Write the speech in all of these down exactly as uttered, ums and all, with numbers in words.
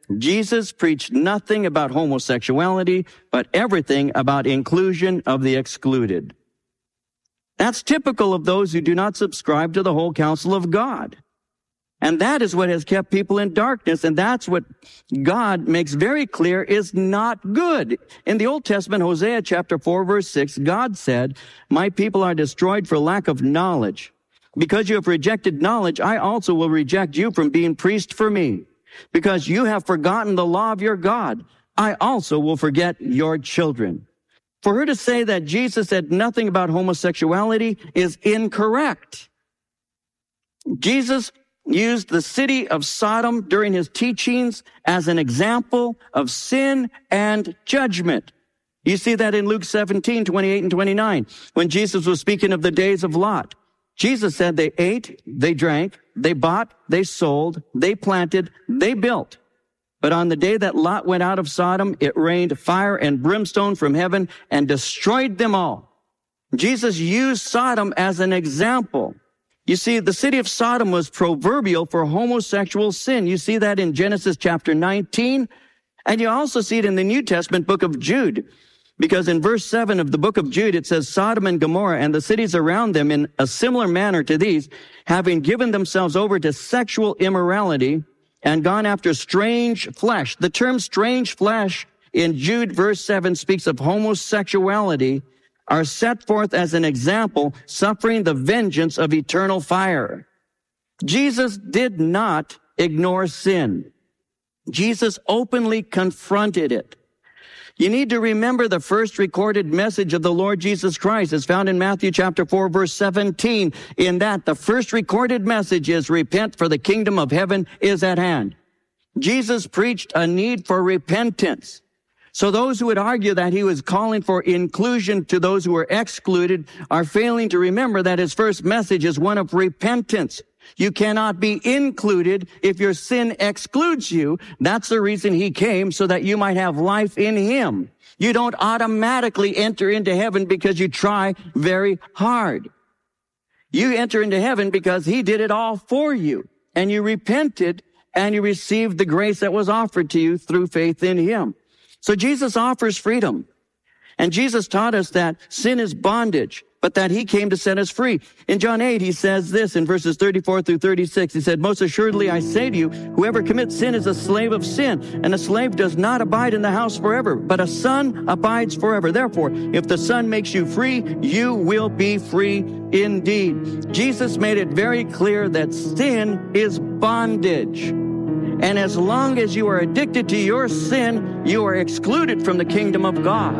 Jesus preached nothing about homosexuality, but everything about inclusion of the excluded. That's typical of those who do not subscribe to the whole counsel of God. And that is what has kept people in darkness, and that's what God makes very clear is not good. In the Old Testament, Hosea chapter four, verse six, God said, "My people are destroyed for lack of knowledge. Because you have rejected knowledge, I also will reject you from being priest for me. Because you have forgotten the law of your God, I also will forget your children." For her to say that Jesus said nothing about homosexuality is incorrect. Jesus used the city of Sodom during his teachings as an example of sin and judgment. You see that in Luke seventeen, twenty-eight and twenty-nine, when Jesus was speaking of the days of Lot. Jesus said they ate, they drank, they bought, they sold, they planted, they built. But on the day that Lot went out of Sodom, it rained fire and brimstone from heaven and destroyed them all. Jesus used Sodom as an example. You see, the city of Sodom was proverbial for homosexual sin. You see that in Genesis chapter nineteen, and you also see it in the New Testament book of Jude. Because in verse seven of the book of Jude, it says, "Sodom and Gomorrah and the cities around them in a similar manner to these, having given themselves over to sexual immorality and gone after strange flesh." The term strange flesh in Jude verse seven speaks of homosexuality, are set forth as an example, suffering the vengeance of eternal fire. Jesus did not ignore sin. Jesus openly confronted it. You need to remember the first recorded message of the Lord Jesus Christ is found in Matthew chapter four, verse seventeen. In that, the first recorded message is, "Repent, for the kingdom of heaven is at hand." Jesus preached a need for repentance. So those who would argue that he was calling for inclusion to those who were excluded are failing to remember that his first message is one of repentance. You cannot be included if your sin excludes you. That's the reason he came, so that you might have life in him. You don't automatically enter into heaven because you try very hard. You enter into heaven because he did it all for you, and you repented, and you received the grace that was offered to you through faith in him. So Jesus offers freedom. And Jesus taught us that sin is bondage, but that he came to set us free. In John eight, he says this in verses thirty-four through thirty-six. He said, "Most assuredly I say to you, whoever commits sin is a slave of sin, and a slave does not abide in the house forever, but a son abides forever. Therefore, if the Son makes you free, you will be free indeed." Jesus made it very clear that sin is bondage. And as long as you are addicted to your sin, you are excluded from the kingdom of God.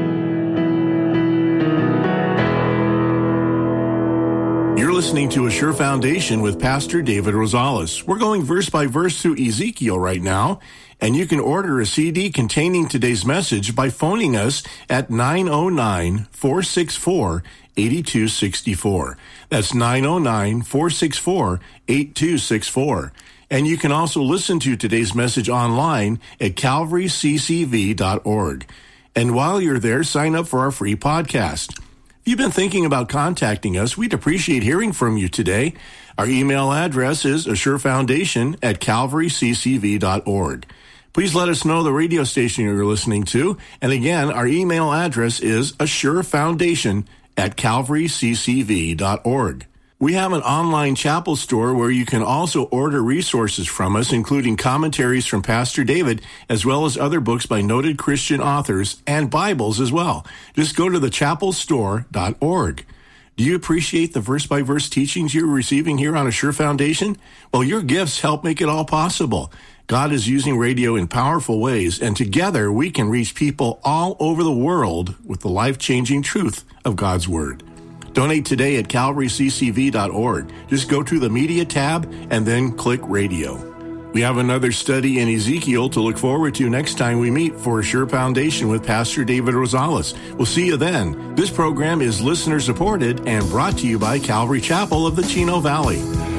You're listening to A Sure Foundation with Pastor David Rosales. We're going verse by verse through Ezekiel right now, and you can order a C D containing today's message by phoning us at nine oh nine, four six four, eight two six four. That's nine oh nine, four six four, eight two six four. And you can also listen to today's message online at calvary c c v dot org. And while you're there, sign up for our free podcast. If you've been thinking about contacting us, we'd appreciate hearing from you today. Our email address is assurefoundation at calvary c c v dot org. Please let us know the radio station you're listening to. And again, our email address is assurefoundation at calvary c c v dot org. We have an online chapel store where you can also order resources from us, including commentaries from Pastor David, as well as other books by noted Christian authors and Bibles as well. Just go to the chapel store dot org. Do you appreciate the verse-by-verse teachings you're receiving here on Assure Foundation? Well, your gifts help make it all possible. God is using radio in powerful ways, and together we can reach people all over the world with the life-changing truth of God's Word. Donate today at calvary c c v dot org. Just go to the Media tab and then click Radio. We have another study in Ezekiel to look forward to next time we meet for Assure Foundation with Pastor David Rosales. We'll see you then. This program is listener-supported and brought to you by Calvary Chapel of the Chino Valley.